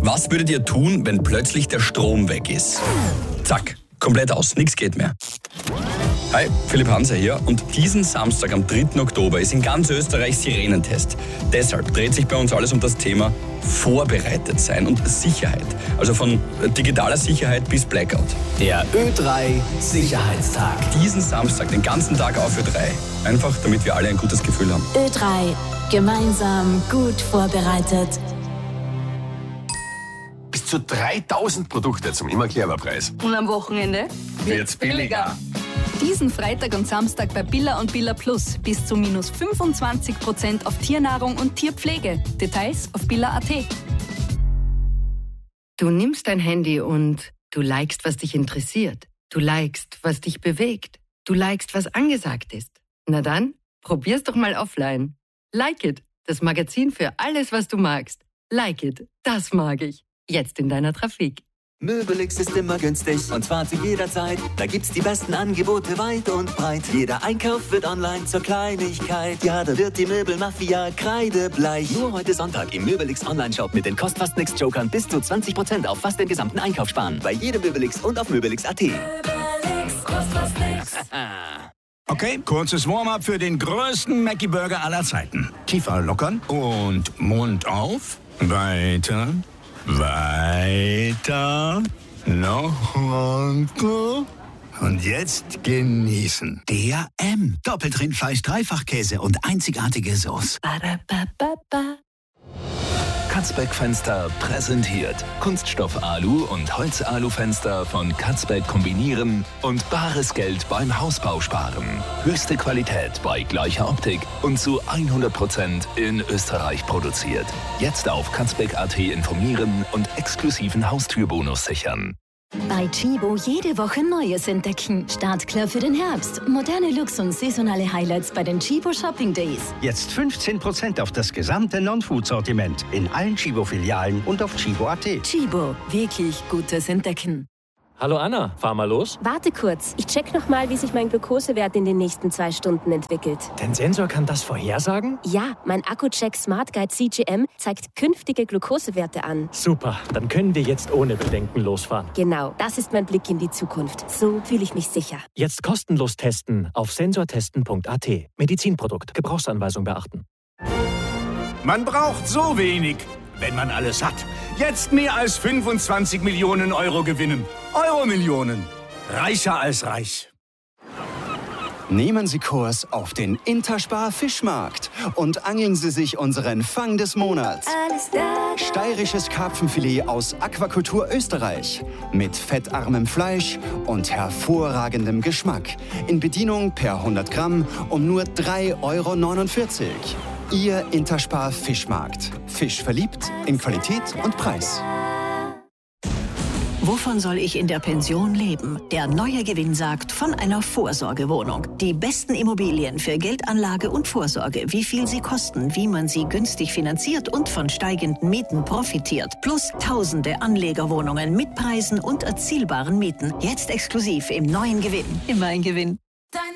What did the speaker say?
Was würdet ihr tun, wenn plötzlich der Strom weg ist? Zack, komplett aus, nichts geht mehr. Hi, Philipp Hanser hier und diesen Samstag am 3. Oktober ist in ganz Österreich Sirenentest. Deshalb dreht sich bei uns alles um das Thema vorbereitet sein und Sicherheit. Also von digitaler Sicherheit bis Blackout. Der Ö3 Sicherheitstag. Diesen Samstag den ganzen Tag auf Ö3. Einfach, damit wir alle ein gutes Gefühl haben. Ö3. Gemeinsam gut vorbereitet. Bis zu 3000 Produkte zum immer Preis. Und am Wochenende Wird's billiger. Diesen Freitag und Samstag bei Billa und Billa Plus bis zu minus 25% auf Tiernahrung und Tierpflege. Details auf billa.at. Du nimmst dein Handy und du likest, was dich interessiert. Du likest, was dich bewegt. Du likest, was angesagt ist. Na dann, probier's doch mal offline. Like It, das Magazin für alles, was du magst. Like It, das mag ich. Jetzt in deiner Trafik. Möbelix ist immer günstig und zwar zu jeder Zeit. Da gibt's die besten Angebote weit und breit. Jeder Einkauf wird online zur Kleinigkeit. Ja, da wird die Möbelmafia kreidebleich. Nur heute Sonntag im Möbelix Online-Shop mit den Kost-Fast-Nix-Jokern bis zu 20% auf fast den gesamten Einkauf sparen. Bei jedem Möbelix und auf Möbelix.at. Möbelix, kost fast nix. Okay, kurzes Warm-up für den größten Mackie-Burger aller Zeiten. Tiefer lockern und Mund auf. Weiter. Weiter, noch runter und jetzt genießen. Der M. Doppeltrindfleisch, Dreifachkäse und einzigartige Sauce. Katzbeck Fenster präsentiert. Kunststoff-Alu- und Holz-Alu-Fenster von Katzbeck kombinieren und bares Geld beim Hausbau sparen. Höchste Qualität bei gleicher Optik und zu 100% in Österreich produziert. Jetzt auf katzbeck.at informieren und exklusiven Haustürbonus sichern. Bei Chibo jede Woche Neues entdecken. Startklar für den Herbst. Moderne Looks und saisonale Highlights bei den Chibo Shopping Days. Jetzt 15% auf das gesamte Non-Food-Sortiment in allen Chibo-Filialen und auf chibo.at. Chibo, wirklich gutes Entdecken. Hallo Anna, fahr mal los. Warte kurz, ich check noch mal, wie sich mein Glukosewert in den nächsten 2 Stunden entwickelt. Dein Sensor kann das vorhersagen? Ja, mein Akku-Check Smart Guide CGM zeigt künftige Glukosewerte an. Super, dann können wir jetzt ohne Bedenken losfahren. Genau, das ist mein Blick in die Zukunft. So fühle ich mich sicher. Jetzt kostenlos testen auf sensortesten.at. Medizinprodukt, Gebrauchsanweisung beachten. Man braucht so wenig, wenn man alles hat. Jetzt mehr als 25 Millionen Euro gewinnen. Euro-Millionen. Reicher als reich. Nehmen Sie Kurs auf den Interspar Fischmarkt und angeln Sie sich unseren Fang des Monats. Alles da. Steirisches Karpfenfilet aus Aquakultur Österreich. Mit fettarmem Fleisch und hervorragendem Geschmack. In Bedienung per 100 Gramm um nur 3,49 €. Ihr Interspar Fischmarkt. Fisch verliebt in Qualität und Preis. Wovon soll ich in der Pension leben? Der neue Gewinn sagt von einer Vorsorgewohnung. Die besten Immobilien für Geldanlage und Vorsorge, wie viel sie kosten, wie man sie günstig finanziert und von steigenden Mieten profitiert. Plus tausende Anlegerwohnungen mit Preisen und erzielbaren Mieten. Jetzt exklusiv im neuen Gewinn. Immer ein Gewinn.